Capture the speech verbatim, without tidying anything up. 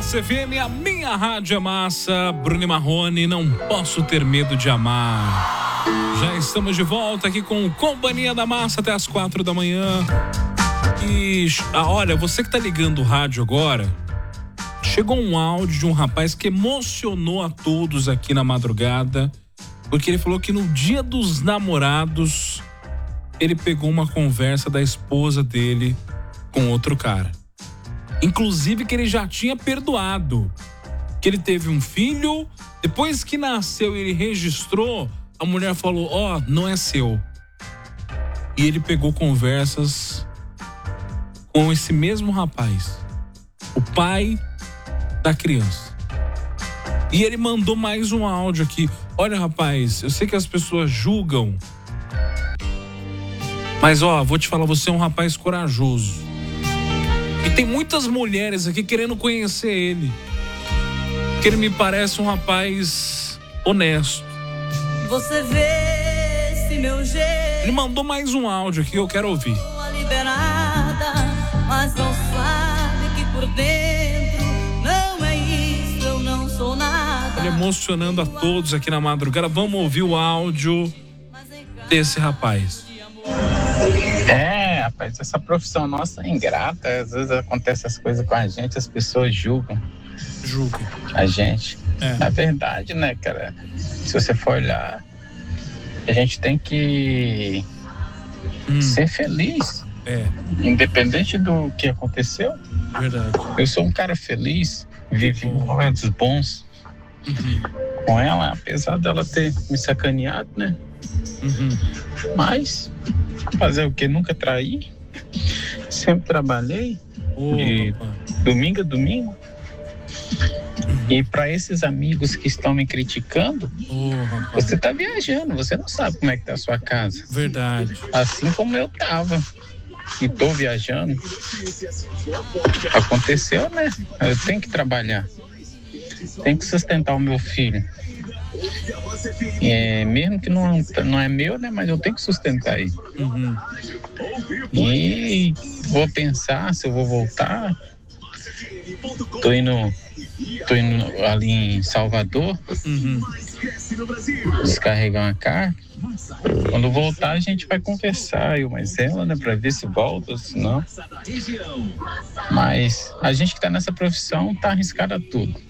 Massa F M, a minha rádio é massa. Bruno Marrone, não posso ter medo de amar. Já estamos de volta aqui com Companhia da Massa até as quatro da manhã. E ah, olha, você que tá ligando o rádio agora, chegou um áudio de um rapaz que emocionou a todos aqui na madrugada, porque ele falou que no dia dos namorados ele pegou uma conversa da esposa dele com outro cara. Inclusive que ele já tinha perdoado, que ele teve um filho, depois que nasceu ele registrou, a mulher falou, ó, oh, não é seu. E ele pegou conversas com esse mesmo rapaz, o pai da criança. E ele mandou mais um áudio aqui. Olha, rapaz, eu sei que as pessoas julgam, mas ó, vou te falar, você é um rapaz corajoso. E tem muitas mulheres aqui querendo conhecer ele, que ele me parece um rapaz honesto. Você vê esse meu jeito. Ele mandou mais um áudio aqui, eu quero ouvir. Liberada, mas não sabe que por dentro não é isso, eu não sou nada. Ele emocionando a todos aqui na madrugada. Vamos ouvir o áudio desse rapaz. É, rapaz, essa profissão nossa é ingrata. Às vezes acontece as coisas com a gente, as pessoas julgam. Julgam a gente. É. Na verdade, né, cara? Se você for olhar, a gente tem que hum. ser feliz. É. Independente do que aconteceu. Verdade. Eu sou um cara feliz, vivi momentos bons uhum. com ela, apesar dela ter me sacaneado, né? Uhum. Mas fazer o que? Nunca traí. Sempre trabalhei. Oh, de domingo a domingo. Uhum. E para esses amigos que estão me criticando, oh, você tá viajando, você não sabe como é que tá a sua casa. Verdade. Assim como eu tava. E tô viajando. Aconteceu, né? Eu tenho que trabalhar. Tenho que sustentar o meu filho. É, mesmo que não, não é meu, né? Mas eu tenho que sustentar ele. Uhum. E vou pensar se eu vou voltar. Tô indo, tô indo ali em Salvador. Uhum. Descarregar uma carga. Quando voltar a gente vai conversar, eu mais ela, né? Pra ver se volta ou se não. Mas a gente que tá nessa profissão tá arriscado a tudo.